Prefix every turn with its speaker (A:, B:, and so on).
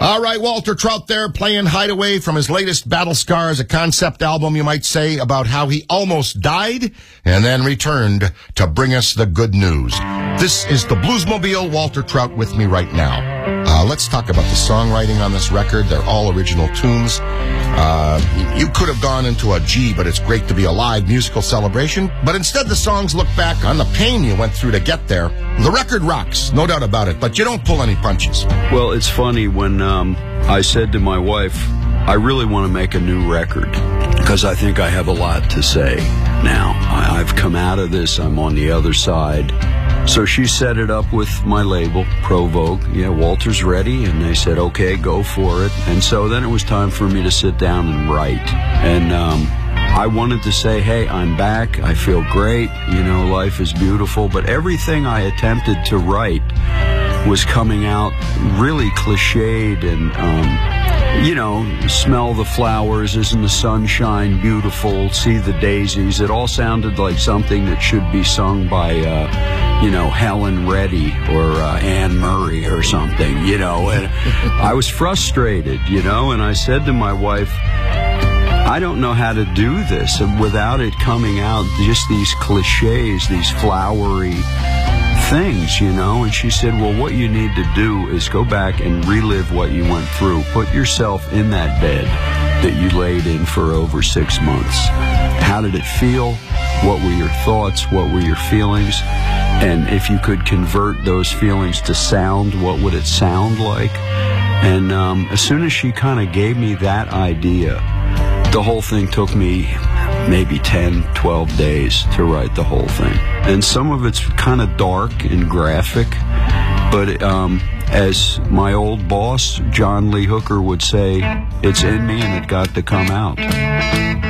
A: All right, Walter Trout there playing Hideaway from his latest Battle Scars, a concept album, you might say, about how he almost died and then returned to bring us the good news. This is the Bluesmobile, Walter Trout with me right now. Let's talk about the songwriting on this record. They're all original tunes. You could have gone into a G, but it's great to be a live musical celebration. But instead, the songs look back on the pain you went through to get there. The record rocks, no doubt about it, but you don't pull any punches.
B: Well, it's funny when I said to my wife, I really want to make a new record because I think I have a lot to say now. I've come out of this. I'm on the other side. So she set it up with my label, Provoke. Yeah, Walter's ready. And they said, okay, go for it. And so then it was time for me to sit down and write. And I wanted to say, hey, I'm back. I feel great. You know, life is beautiful. But everything I attempted to write was coming out really cliched and, you know, smell the flowers, isn't the sunshine beautiful, see the daisies. It all sounded like something that should be sung by, you know, Helen Reddy or Anne Murray or something, you know. And I was frustrated, you know, and I said to my wife, I don't know how to do this without it coming out just these cliches, these flowery things, you know. And she said, well, what you need to do is go back and relive what you went through. Put yourself in that bed that you laid in for over 6 months. How did it feel? What were your thoughts? What were your feelings? And if you could convert those feelings to sound, what would it sound like? And as soon as she kind of gave me that idea, the whole thing took me maybe 10, 12 days to write the whole thing. And some of it's kind of dark and graphic, but as my old boss, John Lee Hooker, would say, it's in me and it got to come out.